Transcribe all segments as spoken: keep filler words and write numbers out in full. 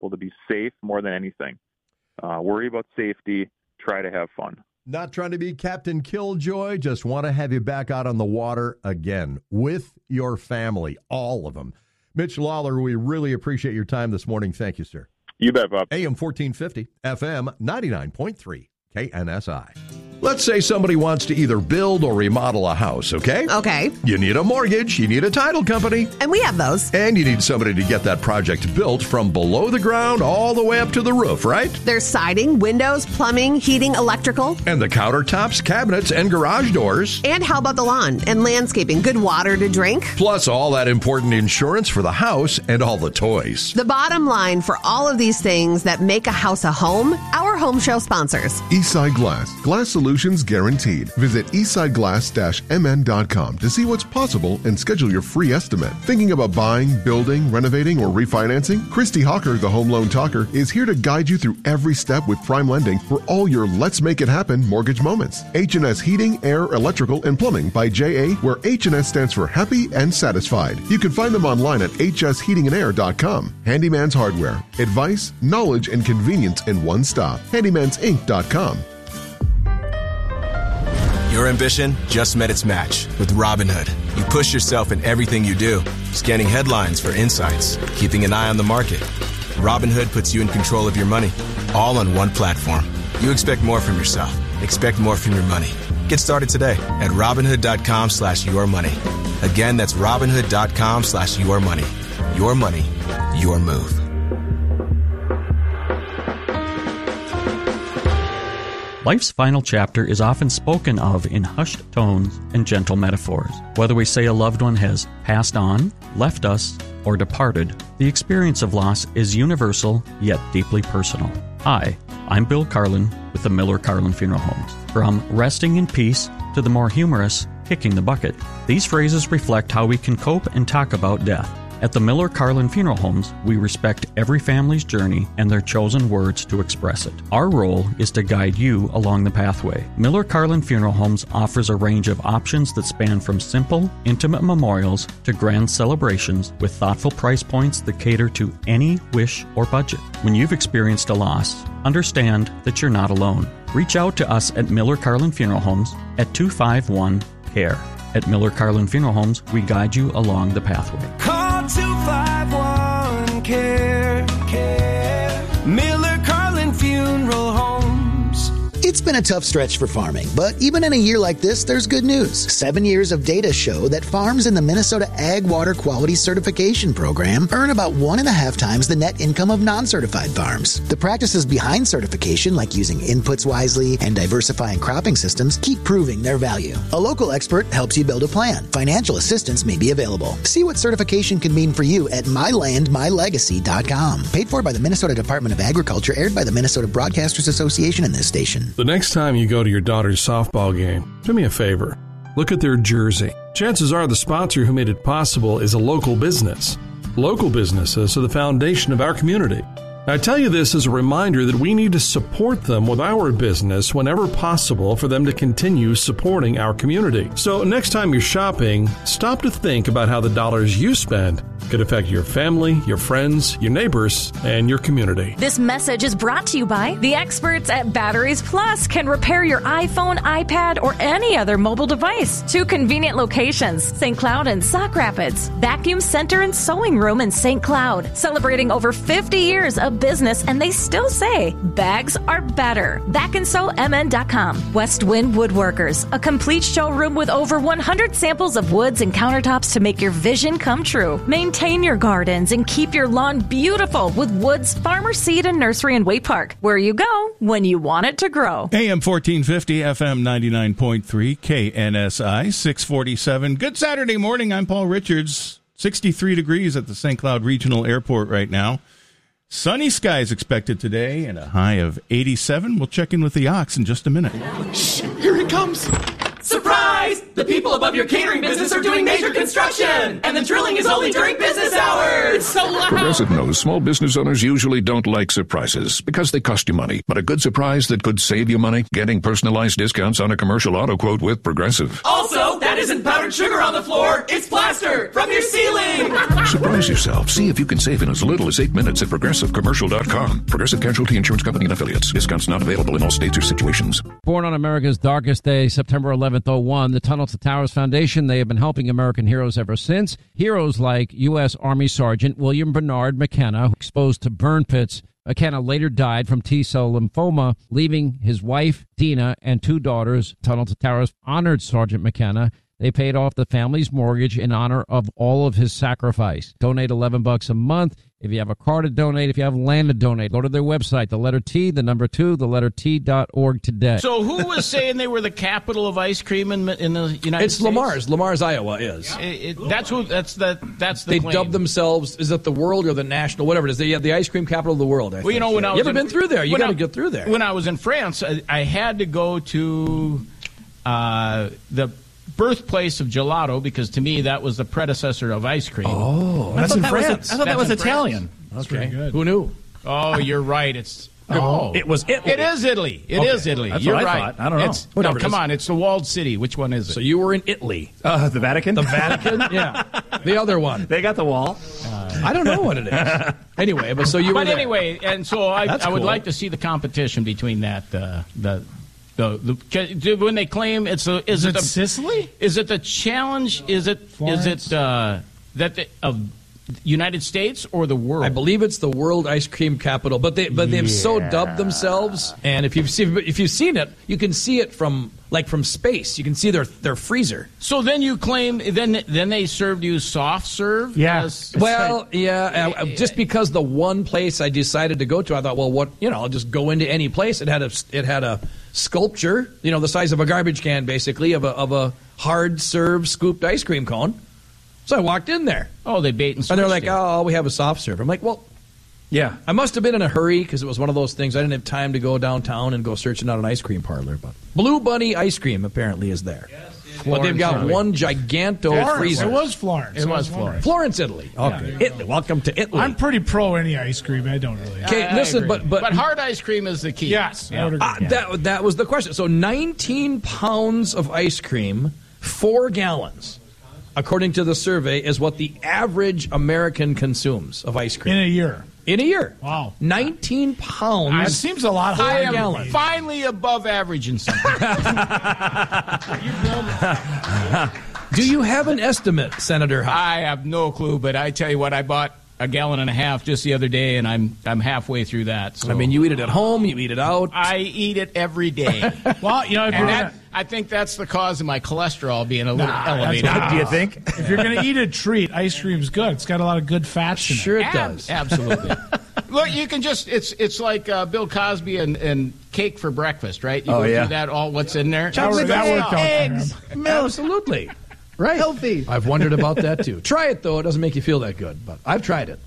gospel to be safe more than anything. Uh, worry about safety. Try to have fun. Not trying to be Captain Killjoy, just want to have you back out on the water again with your family, all of them. Mitch Lawler, we really appreciate your time this morning. Thank you, sir. You bet, Bob. A M fourteen fifty, F M ninety-nine point three, K N S I. Let's say somebody wants to either build or remodel a house, okay? Okay. You need a mortgage, you need a title company. And we have those. And you need somebody to get that project built from below the ground all the way up to the roof, right? There's siding, windows, plumbing, heating, electrical. And the countertops, cabinets, and garage doors. And how about the lawn and landscaping? Good water to drink. Plus all that important insurance for the house and all the toys. The bottom line for all of these things that make a house a home, our home show sponsors. Eastside Glass. Glass solutions guaranteed. Visit eastside glass dash m n dot com to see what's possible and schedule your free estimate. Thinking about buying, building, renovating, or refinancing? Christy Hawker, the Home Loan Talker, is here to guide you through every step with Prime Lending for all your Let's Make It Happen mortgage moments. H and S Heating, Air, Electrical, and Plumbing by J A, where H and S stands for Happy and Satisfied. You can find them online at h s heating and air dot com. Handyman's Hardware. Advice, knowledge, and convenience in one stop. handymans inc dot com. Your ambition just met its match with Robinhood. You push yourself in everything you do, scanning headlines for insights, keeping an eye on the market. Robinhood puts you in control of your money, all on one platform. You expect more from yourself. Expect more from your money. Get started today at Robinhood.com slash your money. Again, that's Robinhood.com slash your money. Your money, your move. Life's final chapter is often spoken of in hushed tones and gentle metaphors. Whether we say a loved one has passed on, left us, or departed, the experience of loss is universal yet deeply personal. Hi, I'm Bill Carlin with the Miller Carlin Funeral Homes. From resting in peace to the more humorous kicking the bucket, these phrases reflect how we can cope and talk about death. At the Miller Carlin Funeral Homes, we respect every family's journey and their chosen words to express it. Our role is to guide you along the pathway. Miller Carlin Funeral Homes offers a range of options that span from simple, intimate memorials to grand celebrations with thoughtful price points that cater to any wish or budget. When you've experienced a loss, understand that you're not alone. Reach out to us at Miller Carlin Funeral Homes at two five one, C A R E. At Miller Carlin Funeral Homes, we guide you along the pathway. Call two five one, C A R E, C A R E. Miller Carlin Funeral Homes. It's been a tough stretch for farming, but even in a year like this, there's good news. Seven years of data show that farms in the Minnesota Ag Water Quality Certification Program earn about one and a half times the net income of non-certified farms. The practices behind certification, like using inputs wisely and diversifying cropping systems, keep proving their value. A local expert helps you build a plan. Financial assistance may be available. See what certification can mean for you at my land my legacy dot com. Paid for by the Minnesota Department of Agriculture, aired by the Minnesota Broadcasters Association and this station. The next time you go to your daughter's softball game, do me a favor. Look at their jersey. Chances are the sponsor who made it possible is a local business. Local businesses are the foundation of our community. I tell you this as a reminder that we need to support them with our business whenever possible for them to continue supporting our community. So next time you're shopping, stop to think about how the dollars you spend could affect your family, your friends, your neighbors, and your community. This message is brought to you by the experts at Batteries Plus. Can repair your iPhone, iPad, or any other mobile device. Two convenient locations, Saint Cloud and Sauk Rapids. Vacuum Center and Sewing Room in Saint Cloud. Celebrating over fifty years of business, and they still say bags are better. back and sew m n dot com. West Wind Woodworkers, a complete showroom with over one hundred samples of woods and countertops to make your vision come true. Maintain your gardens and keep your lawn beautiful with Woods Farmer Seed and Nursery in Waite Park, where you go when you want it to grow. A M fourteen fifty, F M ninety-nine point three, K N S I, six forty-seven. Good Saturday morning. I'm Paul Richards. sixty-three degrees at the Saint Cloud Regional Airport right now. Sunny skies expected today and a high of eighty-seven. We'll check in with the Ox in just a minute. Shh, here he comes. Surprise! The people above your catering business are doing major construction, and the drilling is only during business hours. It's so loud. Progressive knows small business owners usually don't like surprises because they cost you money. But a good surprise that could save you money? Getting personalized discounts on a commercial auto quote with Progressive. Also, that isn't powdered sugar on the floor. It's plaster from your ceiling. Surprise yourself. See if you can save in as little as eight minutes at progressive commercial dot com. Progressive Casualty Insurance Company and Affiliates. Discounts not available in all states or situations. Born on America's darkest day, September eleventh, oh one, the Tunnel to Towers Foundation, they have been helping American heroes ever since. Heroes like U S. Army Sergeant William Bernard McKenna, exposed to burn pits. McKenna later died from T-cell lymphoma, leaving his wife, Dina, and two daughters. Tunnel to Towers honored Sergeant McKenna. They paid off the family's mortgage in honor of all of his sacrifice. Donate eleven bucks a month. If you have a car to donate, if you have land to donate, go to their website, the letter T, the number two, the letter T dot org today. So who was saying they were the capital of ice cream in, in the United it's States? It's Lamar's. Lamar's, Iowa is. It, it, that's who. That's the. That's the. They claim. dubbed themselves. Is it the world or the national? Whatever it is. They have the ice cream capital of the world. I well, think. you know when I was you ever in, been through there? You got to get through there. When I was in France, I, I had to go to uh, the birthplace of gelato because to me that was the predecessor of ice cream. Oh, that's in France. Was, I thought that's that was Italian. That's okay, good. Who knew? Oh, you're right. It's oh, it was Italy. It is Italy. It okay. is Italy. That's You're what I right. Thought. I don't know. It's, no, come on. It's the walled city. Which one is it? So you were in Italy. Uh, the Vatican? The Vatican? Yeah. The other one. They got the wall. Uh, I don't know what it is. Anyway, but so you were But there. anyway, and so I, That's I would cool. like to see the competition between that, uh, the, the, the, when they claim it's a, is, Is it, it the, Sicily? Is it the challenge? Is it, Florence? is it, uh, that the, of United States or the world? I believe it's the world ice cream capital, but they but they've so dubbed themselves. And if you've seen if you've seen it, you can see it from like from space. You can see their their freezer. So then you claim then then they served you soft serve? Yeah. As, Well, yeah, uh, just because the one place I decided to go to, I thought, well, what you know, I'll just go into any place. It had a it had a sculpture, you know, the size of a garbage can, basically, of a of a hard serve scooped ice cream cone. So I walked in there. Oh, they bait and switched. And they're like, it. oh, all we have is soft serve. I'm like, well, yeah. I must have been in a hurry because it was one of those things. I didn't have time to go downtown and go searching out an ice cream parlor. But Blue Bunny ice cream apparently is there. Yes, but they've got Florence, one giganto Florence. freezer. It was Florence. It I was Florence. Florence, Italy. Okay. Yeah. Italy. Welcome to Italy. I'm pretty pro any ice cream. I don't really. Okay, I listen, agree. but, but but hard ice cream is the key. Yes, Yeah. I would agree. uh, that that was the question. So nineteen pounds of ice cream, four gallons, according to the survey, is what the average American consumes of ice cream in a year. In a year. Wow. nineteen pounds. That seems a lot I higher. am gallon. finally above average in something. Do you have an estimate, Senator Huff? I have no clue, but I tell you what, I bought a gallon and a half just the other day, and I'm I'm halfway through that. So. I mean, you eat it at home, you eat it out. I eat it every day. Well, you know, if you're And that, gonna, I think that's the cause of my cholesterol being a little Nah, elevated. that's not- Do you think? if you're going to eat a treat, ice cream's good. It's got a lot of good fats in Sure it. it does. Ab- Absolutely. Look, you can just, it's it's like uh, Bill Cosby and, and cake for breakfast, right? You Oh, go yeah. through that, all what's in there. That worked- that worked out for eggs, him. milk. Absolutely. Right. Healthy. I've wondered about that, too. Try it, though. It doesn't make you feel that good, but I've tried it.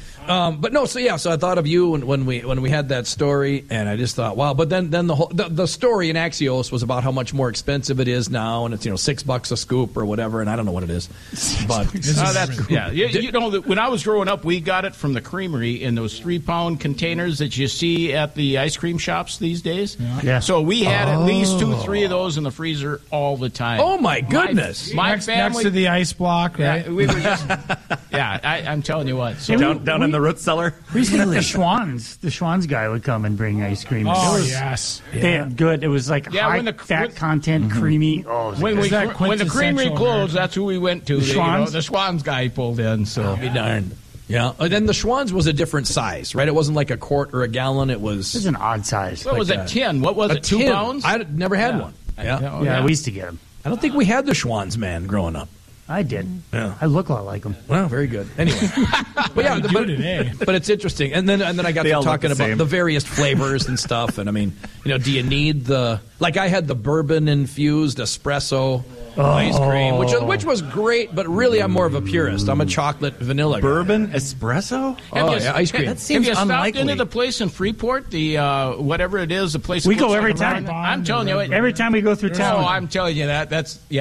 Um, but no, so yeah, so I thought of you when, when we when we had that story, and I just thought, wow. But then then the whole the, the story in Axios was about how much more expensive it is now, and it's you know six bucks a scoop or whatever, and I don't know what it is, but Uh, that's, yeah, you, you know, when I was growing up, we got it from the creamery in those three-pound containers that you see at the ice cream shops these days. Yeah. Yeah. So we had at least two, three of those in the freezer all the time. oh my goodness, My, my next, family, next to the ice block, right? yeah, we were just, yeah. I, I'm telling you what. So Down, down in the root cellar? We used to get the Schwann's. The Schwann's guy would come and bring ice cream. Oh, It was- yes. They had good. It was like Yeah, high when the- fat when- content, creamy. Oh, it was when good. we Is that when the creamery quintessential closed, American? that's who we went to. The The, you know, Schwann's? the Schwann's guy pulled in. So be darned. Yeah, and then the Schwann's was a different size, right? It wasn't like a quart or a gallon. It was. This is an odd size. what was like it? a- Tin? What was a it? Two tin. pounds? I never had Yeah. one. Yeah. Yeah, oh, yeah, yeah. we used to get them. I don't think we had the Schwann's, man, growing up. I did. Yeah. I look a lot like them. Well, very good. Anyway, but yeah, You but, do today. but it's interesting. And then and then I got They to all look talking the about same. the various flavors and stuff. And I mean, you know, do you need the like I had the bourbon infused espresso ice cream, which which was great, but really I'm more of a purist. I'm a chocolate vanilla guy. Bourbon espresso? Have Oh you- yeah, ice cream. That Have seems you stopped unlikely. into the place in Freeport, the uh, whatever it is, the place? We that go looks every like a time. mountain? I'm telling you, it, Every time we go through no, town. I'm telling you that. That's yeah.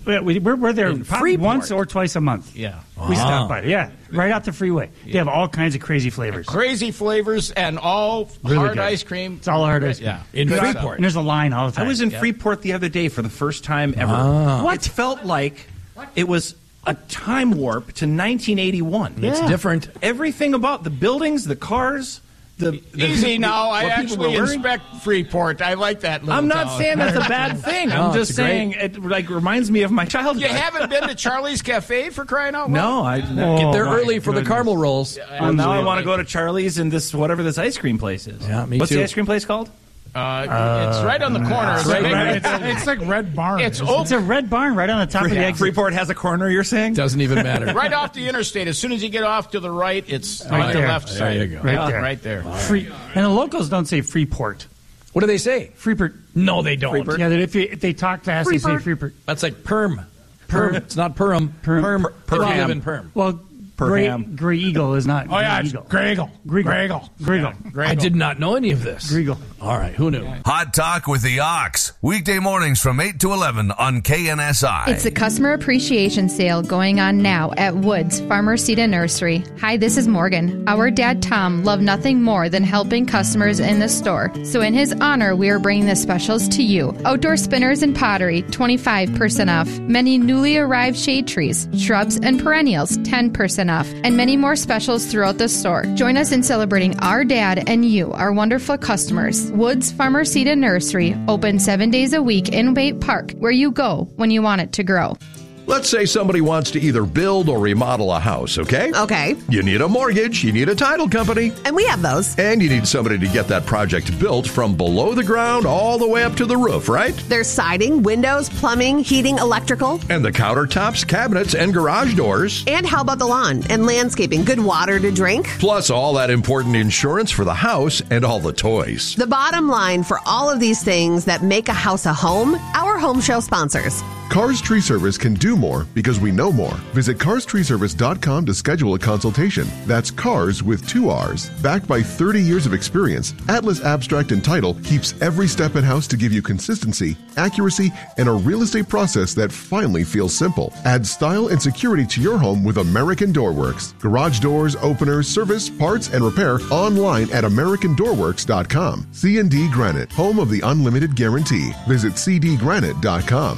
We, we're, we're there In probably Freeport. once or twice a month. Yeah. We Wow. stop by. Yeah, right off the freeway. They have all kinds of crazy flavors. Crazy flavors and all Really hard good. ice cream. It's all hard ice cream. Yeah. In Good Freeport. stuff. And there's a line all the I time. was in Yeah. Freeport the other day for the first time ever. Ah. It felt like it was a time warp to nineteen eighty-one. It's Yeah. different. Everything about the buildings, the cars, the, the Easy now. I what people were actually wearing. inspect Freeport. I like that little I'm not town. saying that's a bad thing. No, I'm it's just great. saying it like reminds me of my childhood. You haven't been to Charlie's Cafe for crying out loud? No, I Oh, Get there my early for the goodness. caramel rolls. Well, now I want to go to Charlie's and this whatever this ice cream place is. Yeah, me What's too. the ice cream place called? Uh, it's right on the corner. It's, It's, a like big- red, it's, it's like Red Barn. it's isn't it? It's a red barn right on the top of the exit. Freeport has a corner. You're saying? Doesn't even matter. right off the interstate. As soon as you get off to the right, it's Right on the there. left There side. you go. Right Yeah, there. Right there. Free, and the locals don't say Freeport. What do they say? Freeport. No, they don't. Freeport. Yeah, that if, you, if they talk fast, they say Freeport. That's like perm. Perm. It's not perm. Perm. Perm. Per- If you live perham. in perm. Well, Gray, Perham. Gray Eagle is not. Oh, yeah, Gray it's Eagle. Gregel. Gregel. Gregel. Gregel. I did not know any of this. Gregel. All right, who knew? Hot Talk with the Ox. Weekday mornings from eight to eleven on K N S I. It's a customer appreciation sale going on now at Woods Farmer Seed and Nursery. Hi, this is Morgan. Our dad Tom loved nothing more than helping customers in the store. So in his honor, we are bringing the specials to you. Outdoor spinners and pottery, twenty-five percent off. Many newly arrived shade trees, shrubs, and perennials, ten percent off. And many more specials throughout the store. Join us in celebrating our dad and you, our wonderful customers. Woods Farmer Seed and Nursery, open seven days a week in Waite Park, where you go when you want it to grow. Let's say somebody wants to either build or remodel a house, okay? Okay. You need a mortgage, you need a title company. And we have those. And you need somebody to get that project built from below the ground all the way up to the roof, right? There's siding, windows, plumbing, heating, electrical. And the countertops, cabinets, and garage doors. And how about the lawn and landscaping? Good water to drink. Plus all that important insurance for the house and all the toys. The bottom line for all of these things that make a house a home, our home show sponsors. Cars Tree Service can do more because we know more. Visit cars tree service dot com to schedule a consultation. That's cars with two R's. Backed by thirty years of experience, Atlas Abstract and Title keeps every step in-house to give you consistency, accuracy, and a real estate process that finally feels simple. Add style and security to your home with American Doorworks. Garage doors, openers, service, parts, and repair online at american door works dot com. C and D Granite, home of the unlimited guarantee. Visit c d granite dot com.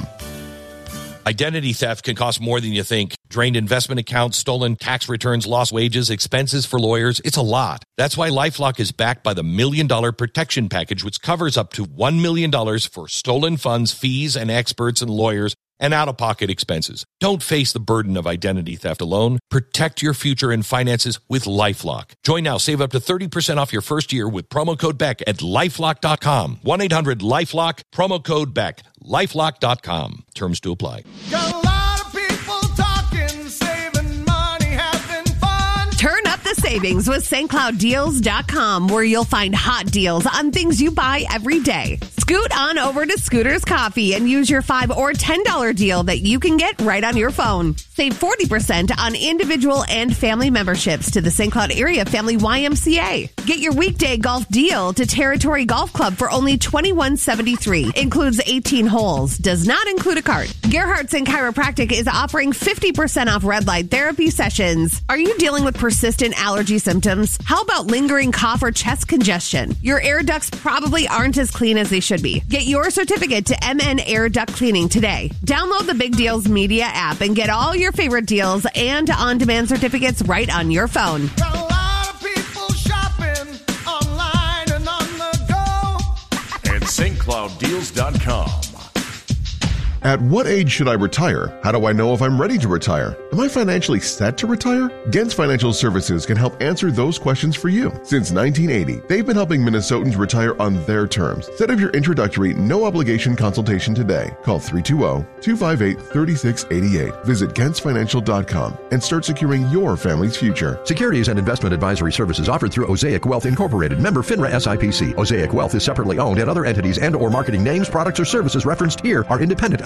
Identity theft can cost more than you think. Drained investment accounts, stolen tax returns, lost wages, expenses for lawyers. It's a lot. That's why LifeLock is backed by the Million Dollar Protection Package, which covers up to one million dollars for stolen funds, fees, and experts and lawyers, and out-of-pocket expenses. Don't face the burden of identity theft alone. Protect your future and finances with LifeLock. Join now. Save up to thirty percent off your first year with promo code Beck at lifelock dot com. one eight hundred lifelock, promo code Beck. lifelock dot com. Terms to apply. Got a lot of people talking, saving money, having fun. Turn up the savings with Saint Cloud Deals dot com, where you'll find hot deals on things you buy every day. Scoot on over to Scooter's Coffee and use your five dollars or ten dollars deal that you can get right on your phone. Save forty percent on individual and family memberships to the Saint Cloud Area Family Y M C A. Get your weekday golf deal to Territory Golf Club for only twenty-one dollars and seventy-three cents. Includes eighteen holes. Does not include a cart. Gerhardt's and Chiropractic is offering fifty percent off red light therapy sessions. Are you dealing with persistent allergy symptoms? How about lingering cough or chest congestion? Your air ducts probably aren't as clean as they should be. Get your certificate to M N Air Duct Cleaning today. Download the Big Deals Media app and get all your favorite deals and on-demand certificates right on your phone. Got a lot of people shopping online and on the go. And Saint Cloud Deals dot com. At what age should I retire? How do I know if I'm ready to retire? Am I financially set to retire? Gens Financial Services can help answer those questions for you. Since nineteen eighty, they've been helping Minnesotans retire on their terms. Set up your introductory, no-obligation consultation today. Call three two zero, two five eight, three six eight eight. Visit gens financial dot com and start securing your family's future. Securities and investment advisory services offered through Osaic Wealth Incorporated, member FINRA S I P C. Osaic Wealth is separately owned, and other entities and or marketing names, products, or services referenced here are independent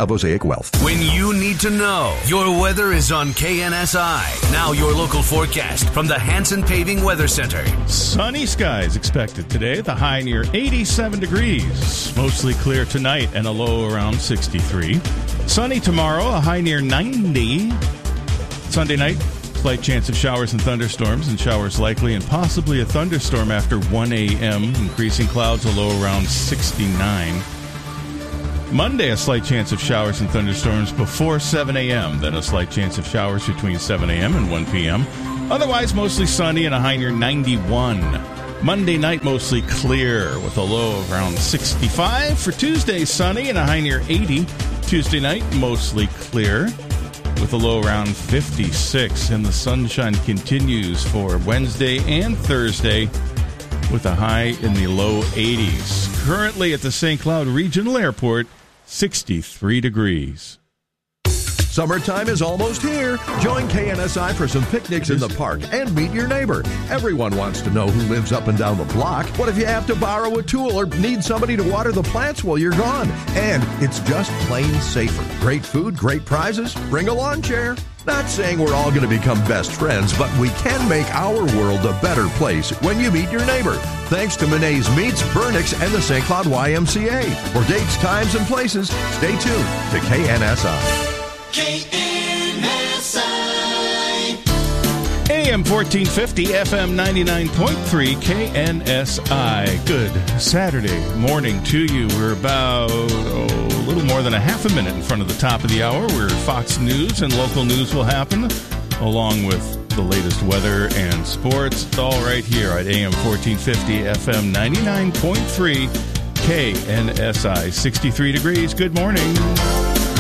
of Osaic Wealth. When you need to know, your weather is on K N S I. Now your local forecast from the Hanson Paving Weather Center. Sunny skies expected today, the high near eighty-seven degrees. Mostly clear tonight and a low around sixty-three. Sunny tomorrow, a high near ninety. Sunday night, slight chance of showers and thunderstorms, and showers likely and possibly a thunderstorm after one a.m. Increasing clouds, a low around sixty-nine. Monday, a slight chance of showers and thunderstorms before seven a.m., then a slight chance of showers between seven a.m. and one p.m. Otherwise, mostly sunny and a high near ninety-one. Monday night, mostly clear with a low of around sixty-five. For Tuesday, sunny and a high near eighty. Tuesday night, mostly clear with a low around fifty-six. And the sunshine continues for Wednesday and Thursday with a high in the low eighties. Currently at the Saint Cloud Regional Airport, sixty-three degrees. Summertime is almost here. Join K N S I for some picnics in the park and meet your neighbor. Everyone wants to know who lives up and down the block. What if you have to borrow a tool or need somebody to water the plants while you're gone? And it's just plain safer. Great food, great prizes. Bring a lawn chair. Not saying we're all going to become best friends, but we can make our world a better place when you meet your neighbor. Thanks to Monet's Meats, Burnix, and the Saint Cloud Y M C A. For dates, times, and places, stay tuned to K N S I. K N S I. A M fourteen fifty, F M ninety-nine point three, K N S I. Good Saturday morning to you. We're about oh, a little more than a half a minute in front of the top of the hour, where Fox News and local news will happen, along with the latest weather and sports. It's all right here at A M fourteen fifty, F M ninety-nine point three, K N S I. sixty-three degrees. Good morning.